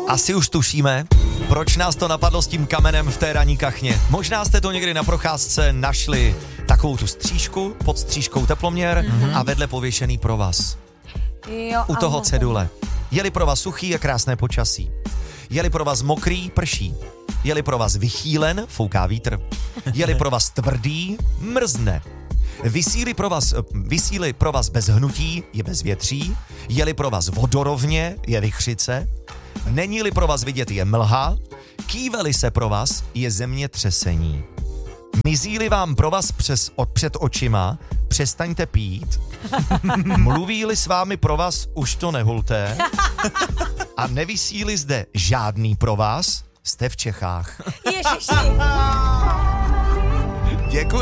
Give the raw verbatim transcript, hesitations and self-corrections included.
Asi už tušíme, proč nás to napadlo s tím kamenem v té ranní kachně. Možná jste to někdy na procházce našli takovou tu střížku, pod střížkou teploměr mm-hmm. a vedle pověšený provaz. Jo, U toho ano. cedule. Je-li provaz suchý, je krásné počasí. Je-li provaz mokrý, prší. Je-li provaz vychýlen, fouká vítr. Je-li provaz tvrdý, mrzne. Vysíli provaz, vysíli provaz bez hnutí, je bez větří. Je-li provaz vodorovně, je vichřice. Není-li provaz vidět, je mlha. Kýve-li se provaz, je zemětřesení. Mizí-li vám provaz přes, od, před očima, přestaňte pít. Mluví-li s vámi provaz, už to nehulte. A nevysí-li zde žádný provaz, jste v Čechách. Ježiši. Děkuji.